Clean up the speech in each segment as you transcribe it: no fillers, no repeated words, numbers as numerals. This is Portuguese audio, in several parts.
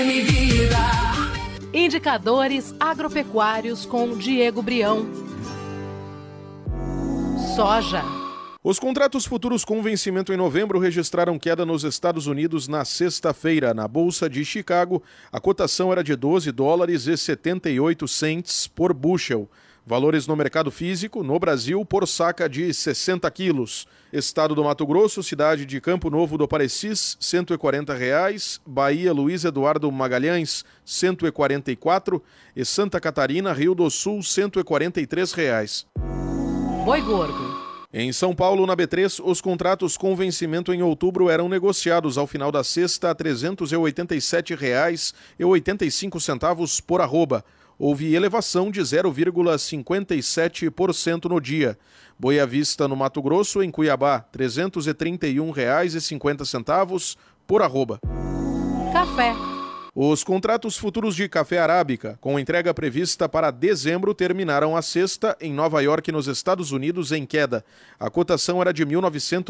Indicadores agropecuários com Diego Brião. Soja. Os contratos futuros com vencimento em novembro registraram queda nos Estados Unidos na sexta-feira. Na Bolsa de Chicago, a cotação era de $12,78 por bushel. Valores no mercado físico, no Brasil, por saca de 60 quilos. Estado do Mato Grosso, cidade de Campo Novo do Parecis, R$ 140. Bahia, Luiz Eduardo Magalhães, R$ 144. E Santa Catarina, Rio do Sul, R$ 143. Boi gordo. Em São Paulo, na B3, os contratos com vencimento em outubro eram negociados ao final da sexta a R$ 387,85 por arroba. Houve elevação de 0,57% no dia. Boi à vista no Mato Grosso, em Cuiabá, R$ 331,50 por arroba. Café. Os contratos futuros de café arábica, com entrega prevista para dezembro, terminaram a sexta em Nova York, nos Estados Unidos, em queda. A cotação era de R$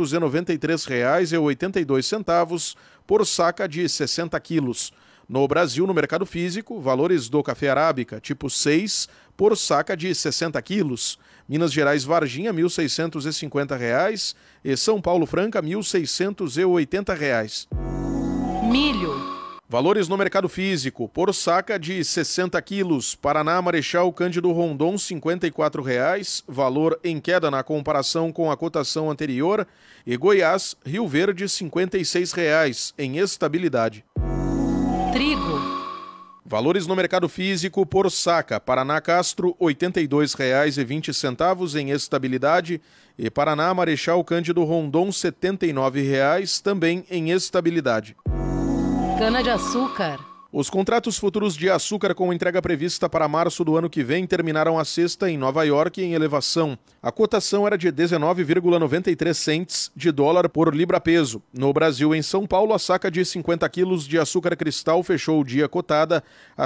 1.993,82 por saca de 60 quilos. No Brasil, no mercado físico, valores do café arábica tipo 6 por saca de 60 quilos. Minas Gerais Varginha, R$ 1.650 e São Paulo Franca, R$ 1.680. Milho. Valores no mercado físico, por saca de 60 quilos. Paraná, Marechal Cândido Rondon, R$ 54,00, valor em queda na comparação com a cotação anterior. E Goiás, Rio Verde, R$ 56,00, em estabilidade. Trigo. Valores no mercado físico por saca. Paraná Castro, R$ 82,20 em estabilidade. E Paraná Marechal Cândido Rondon, R$ 79,00, também em estabilidade. Cana-de-açúcar. Os contratos futuros de açúcar com entrega prevista para março do ano que vem terminaram a sexta em Nova York em elevação. A cotação era de 19,93 cents de dólar por libra-peso. No Brasil, em São Paulo, a saca de 50 quilos de açúcar cristal fechou o dia cotada a R$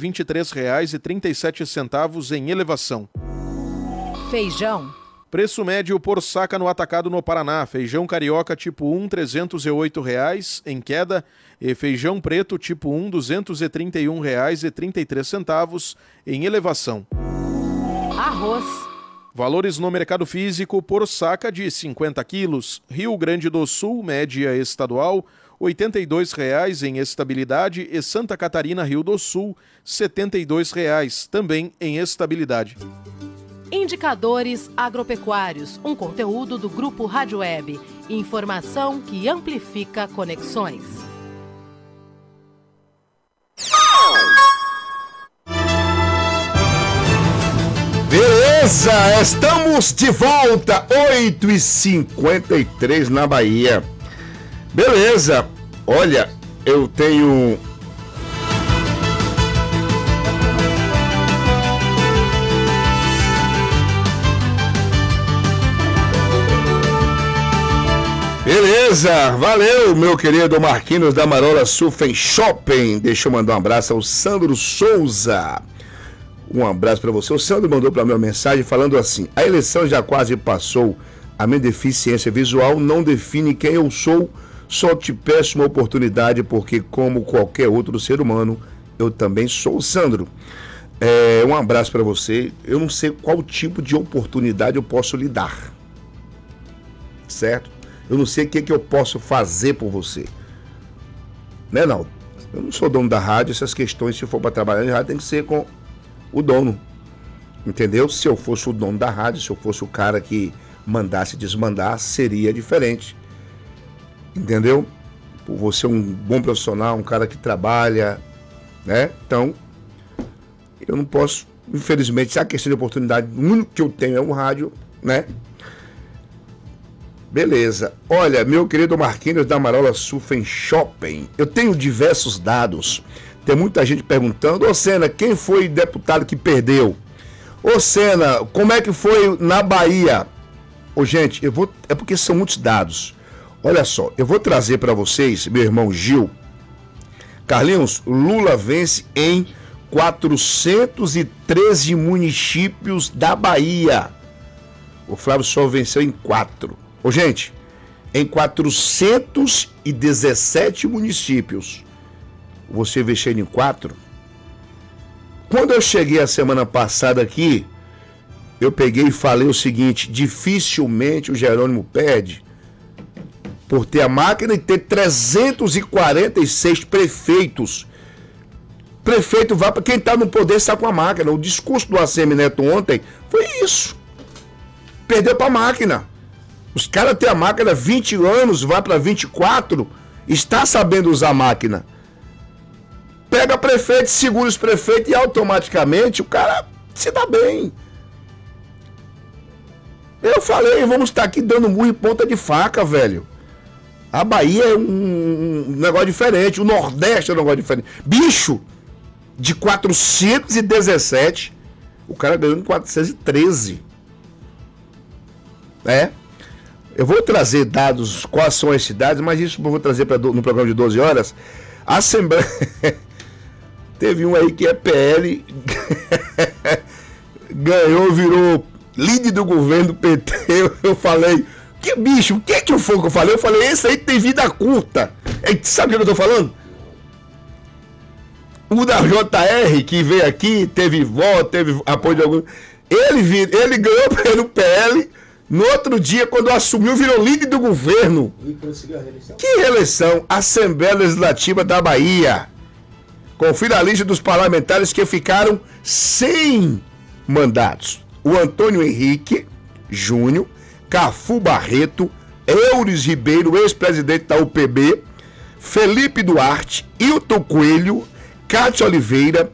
123,37 em elevação. Feijão. Preço médio por saca no atacado no Paraná. Feijão carioca tipo 1, R$ 308,00 em queda. E feijão preto tipo 1, R$ 231,33 em elevação. Arroz. Valores no mercado físico por saca de 50 quilos. Rio Grande do Sul, média estadual, R$ 82,00 em estabilidade. E Santa Catarina, Rio do Sul, R$ 72,00, também em estabilidade. Indicadores agropecuários, um conteúdo do Grupo Rádio Web. Informação que amplifica conexões. Beleza, estamos de volta, 8h53 na Bahia. Beleza, olha, eu tenho... Beleza, valeu, meu querido Marquinhos da Marola Surf Shopping. Deixa eu mandar um abraço ao Sandro Souza. Um abraço para você. O Sandro mandou para mim uma mensagem falando assim: a eleição já quase passou. A minha deficiência visual não define quem eu sou. Só te peço uma oportunidade, porque como qualquer outro ser humano, eu também sou. Sandro, um abraço para você. Eu não sei qual tipo de oportunidade eu posso lhe dar, certo? Eu não sei o que eu posso fazer por você. Né, não? Eu não sou dono da rádio, essas questões, se for para trabalhar em rádio, tem que ser com o dono. Entendeu? Se eu fosse o dono da rádio, se eu fosse o cara que mandasse desmandar, seria diferente. Entendeu? Por você um bom profissional, um cara que trabalha, né? Então, eu não posso, infelizmente, se a questão de oportunidade, o único que eu tenho é um rádio, né? Beleza. Olha, meu querido Marquinhos da Marola Surf Shopping, eu tenho diversos dados. Tem muita gente perguntando: ô Sena, quem foi deputado que perdeu? Ô Sena, como é que foi na Bahia? Ô gente, é porque são muitos dados. Olha só, eu vou trazer para vocês, meu irmão Gil. Carlinhos, Lula vence em 413 municípios da Bahia. O Flávio só venceu em 4. Ô, gente, em 417 municípios, você investir em 4. Quando eu cheguei a semana passada aqui, eu peguei e falei o seguinte: dificilmente o Jerônimo perde por ter a máquina e ter 346 prefeitos. Prefeito vai para quem está no poder, está com a máquina. O discurso do ACM Neto ontem foi isso. Perdeu para a máquina. Os caras têm a máquina há 20 anos, vai para 24, está sabendo usar a máquina. Pega prefeito, segura os prefeitos e automaticamente o cara se dá bem. Eu falei, vamos estar aqui dando murro em ponta de faca, velho. A Bahia é um negócio diferente, o Nordeste é um negócio diferente. Bicho, de 417, o cara ganhou em 413. Eu vou trazer dados, quais são as cidades, mas isso eu vou trazer no programa de 12 horas. A Assembleia... Teve um aí que é PL, ganhou, virou líder do governo do PT. Eu falei, que bicho, o que foi que eu falei? Eu falei, esse aí tem vida curta. Sabe o que eu tô falando? O da JR, que veio aqui, teve voto, teve apoio de algum... Ele ganhou pelo PL, no outro dia, quando assumiu, virou líder do governo. E conseguiu a reeleição? Que reeleição? Assembleia Legislativa da Bahia. Confira a lista dos parlamentares que ficaram sem mandatos. O Antônio Henrique Júnior, Cafu Barreto, Eures Ribeiro, ex-presidente da UPB, Felipe Duarte, Hilton Coelho, Cátia Oliveira,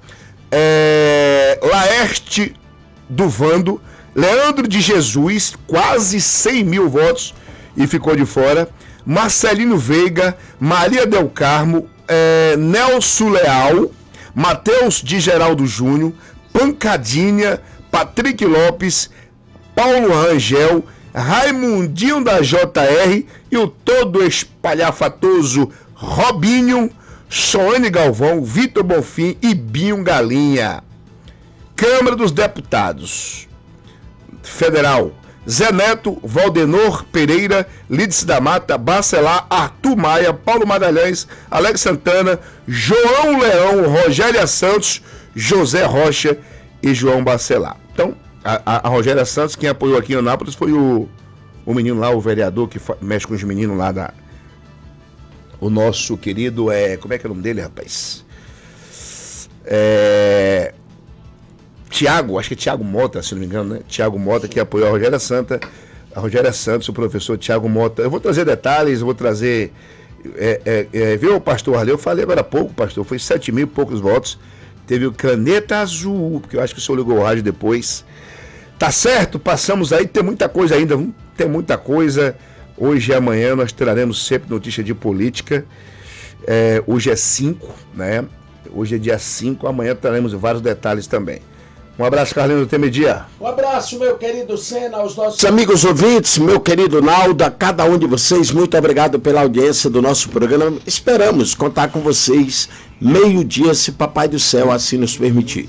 Laerte Duvando, Leandro de Jesus, quase 100 mil votos e ficou de fora, Marcelino Veiga, Maria Del Carmo, Nelson Leal, Matheus de Geraldo Júnior, Pancadinha, Patrick Lopes, Paulo Rangel, Raimundinho da JR e o todo espalhafatoso Robinho, Soane Galvão, Vitor Bonfim e Binho Galinha. Câmara dos Deputados Federal: Zé Neto, Valdenor Pereira, Lídice da Mata, Bacelar, Arthur Maia, Paulo Magalhães, Alex Santana, João Leão, Rogéria Santos, José Rocha e João Bacelar. Então, a Rogéria Santos, quem apoiou aqui em Anápolis foi o menino lá, o vereador que mexe com os meninos lá da... O nosso querido, como é que é o nome dele, rapaz? Tiago, acho que é Tiago Mota, se não me engano, né? Tiago Mota, que apoiou a Rogéria Santos, o professor Tiago Mota. Eu vou trazer detalhes, vou trazer... viu o pastor Arleu? Eu falei agora há pouco, pastor, foi 7 mil e poucos votos. Teve o Caneta Azul, porque eu acho que o senhor ligou o rádio depois. Tá certo, passamos aí, tem muita coisa ainda, tem muita coisa. Hoje e amanhã nós traremos sempre notícia de política. Hoje é 5, né? Hoje é dia 5, amanhã traremos vários detalhes também. Um abraço, Carlinhos, até meio-dia. Um abraço, meu querido Sena, aos nossos amigos ouvintes, meu querido Naldo, a cada um de vocês, muito obrigado pela audiência do nosso programa. Esperamos contar com vocês meio-dia, se Papai do Céu assim nos permitir.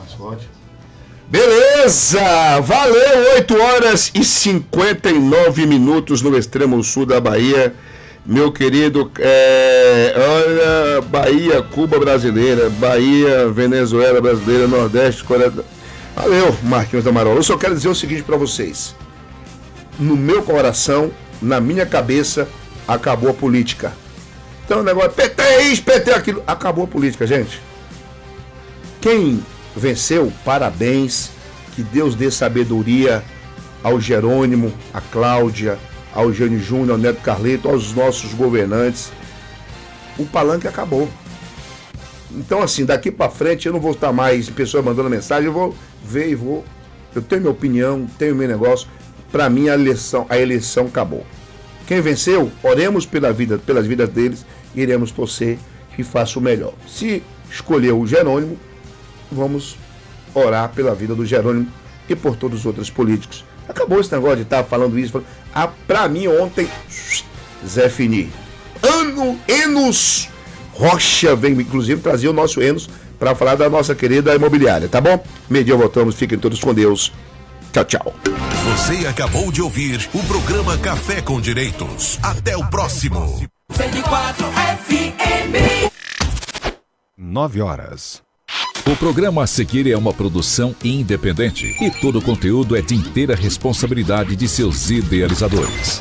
Beleza, valeu, 8 horas e 59 minutos no extremo sul da Bahia. Meu querido, olha, Bahia, Cuba brasileira, Bahia, Venezuela brasileira, Nordeste, Coreia... Valeu, Marquinhos da Marola. Eu só quero dizer o seguinte para vocês. No meu coração, na minha cabeça, acabou a política. Então o negócio, PT isso, PT aquilo. Acabou a política, gente. Quem venceu, parabéns. Que Deus dê sabedoria ao Jerônimo, a Cláudia, ao Eugênio Júnior, ao Neto Carleto, aos nossos governantes. O palanque acabou. Então, assim, daqui para frente eu não vou estar mais pessoas mandando mensagem, eu vou ver e vou. Eu tenho minha opinião, tenho meu negócio. Para mim, a eleição acabou. Quem venceu, oremos pelas vidas deles e iremos torcer que faça o melhor. Se escolheu o Jerônimo, vamos orar pela vida do Jerônimo e por todos os outros políticos. Acabou esse negócio de estar falando isso. Para mim, ontem, Zé Fini. Enos Rocha vem, inclusive, trazer o nosso Enos para falar da nossa querida imobiliária, tá bom? Meio-dia voltamos, fiquem todos com Deus. Tchau, tchau. Você acabou de ouvir o programa Café com Direitos. Até o próximo. 104 FM. 9h. O programa a seguir é uma produção independente e todo o conteúdo é de inteira responsabilidade de seus idealizadores.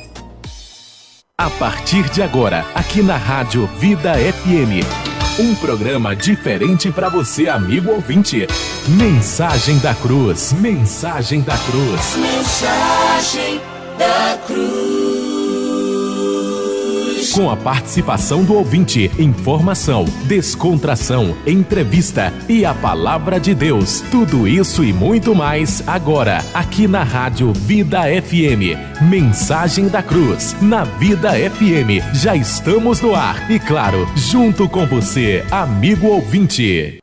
A partir de agora, aqui na Rádio Vida FM, um programa diferente para você, amigo ouvinte. Mensagem da Cruz. Mensagem da Cruz. Mensagem da Cruz. Com a participação do ouvinte, informação, descontração, entrevista e a palavra de Deus. Tudo isso e muito mais agora, aqui na Rádio Vida FM. Mensagem da Cruz, na Vida FM. Já estamos no ar e, claro, junto com você, amigo ouvinte.